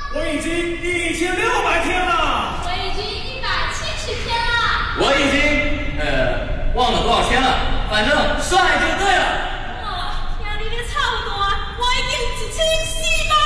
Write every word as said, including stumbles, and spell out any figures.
我已经一千六百天了。 我已经一百七十天了。 我已经呃忘了多少天了，反正帅就对了。 哦，压力的差不多啊，我已经一千四百